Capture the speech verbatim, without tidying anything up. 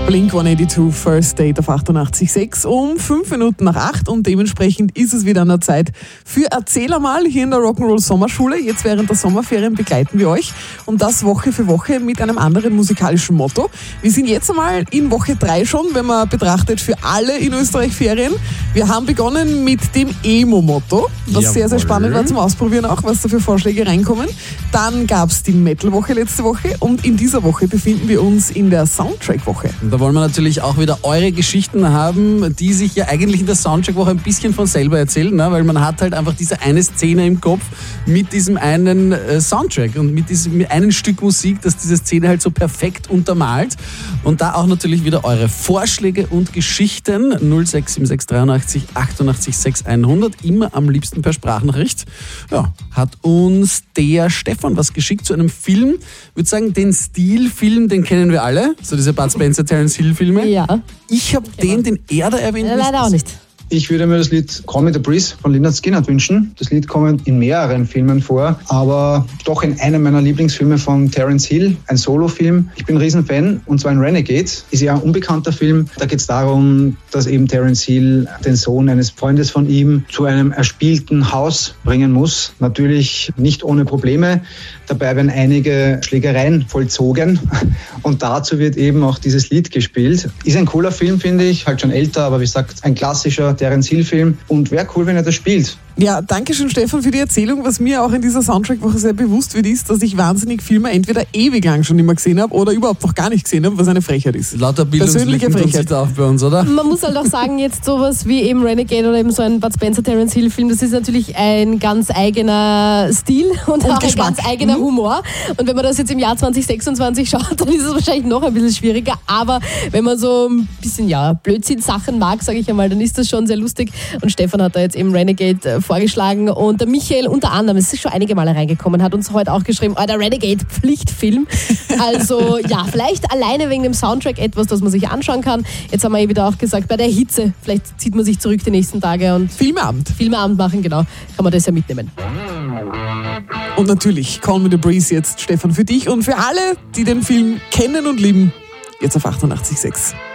Blink hundertzweiundachtzig First Date auf achtundachtzig Komma sechs um fünf Minuten nach acht und dementsprechend ist es wieder an der Zeit für Erzähl einmal hier in der Rock'n'Roll Sommerschule. Jetzt während der Sommerferien begleiten wir euch und das Woche für Woche mit einem anderen musikalischen Motto. Wir sind jetzt einmal in Woche drei schon, wenn man betrachtet für alle in Österreich Ferien. Wir haben begonnen mit dem Emo-Motto, was Jawohl. sehr, sehr spannend war zum Ausprobieren auch, was da für Vorschläge reinkommen. Dann gab es die Metal-Woche letzte Woche und in dieser Woche befinden wir uns in der Soundtrack-Woche. Da wollen wir natürlich auch wieder eure Geschichten haben, die sich ja eigentlich in der Soundtrack-Woche ein bisschen von selber erzählen, ne? Weil man hat halt einfach diese eine Szene im Kopf mit diesem einen äh, Soundtrack und mit diesem mit einem Stück Musik, das diese Szene halt so perfekt untermalt. Und da auch natürlich wieder eure Vorschläge und Geschichten null sechs sieben sechs dreiundachtzig achtundachtzig sechs hundert, immer am liebsten per Sprachnachricht. Ja, hat uns der Stefan was geschickt zu einem Film. Ich würde sagen, den Stilfilm, den kennen wir alle, so diese Bud Spencer, Terence Hill Filme. Ja. Ich habe den, den er da erwähnt. Äh, leider auch nicht. Ich würde mir das Lied Call Me The Breeze von Lynyrd Skynyrd wünschen. Das Lied kommt in mehreren Filmen vor, aber doch in einem meiner Lieblingsfilme von Terence Hill, ein Solofilm. Ich bin ein Riesenfan, und zwar in Renegade. Ist ja ein unbekannter Film. Da geht es darum, dass eben Terence Hill den Sohn eines Freundes von ihm zu einem erspielten Haus bringen muss. Natürlich nicht ohne Probleme. Dabei werden einige Schlägereien vollzogen und dazu wird eben auch dieses Lied gespielt. Ist ein cooler Film, finde ich. Halt schon älter, aber wie gesagt, ein klassischer Terence Hill-Film und wäre cool, wenn er das spielt. Ja, danke schön, Stefan, für die Erzählung. Was mir auch in dieser Soundtrack-Woche sehr bewusst wird, ist, dass ich wahnsinnig Filme entweder ewig lang schon nicht mehr gesehen habe oder überhaupt noch gar nicht gesehen habe, was eine Frechheit ist. Lauter Bildungslücken tun sich da auf bei uns, oder? Man muss halt auch sagen, jetzt sowas wie eben Renegade oder eben so ein Bud Spencer, Terence Hill Film, das ist natürlich ein ganz eigener Stil und, und auch Geschmack. Ein ganz eigener mhm. Humor. Und wenn man das jetzt im Jahr zwanzig sechsundzwanzig schaut, dann ist es wahrscheinlich noch ein bisschen schwieriger. Aber wenn man so ein bisschen ja, Blödsinn-Sachen mag, sage ich einmal, dann ist das schon sehr lustig. Und Stefan hat da jetzt eben Renegade vorgeschlagen und der Michael unter anderem, es ist schon einige Male reingekommen, hat uns heute auch geschrieben, oh, der Renegade-Pflichtfilm. Also ja, vielleicht alleine wegen dem Soundtrack etwas, das man sich anschauen kann. Jetzt haben wir eh wieder auch gesagt, bei der Hitze, vielleicht zieht man sich zurück die nächsten Tage und Filmeabend. Filmeabend machen, genau, kann man das ja mitnehmen. Und natürlich Call Me The Breeze jetzt, Stefan, für dich und für alle, die den Film kennen und lieben, jetzt auf achtundachtzig Komma sechs.